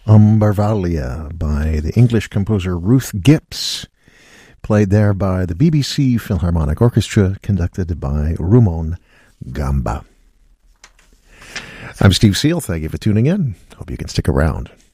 Umbervalia by the English composer Ruth Gips, played there by the BBC Philharmonic Orchestra, conducted by Rumon Gamba. I'm Steve Seal. Thank you for tuning in. Hope you can stick around.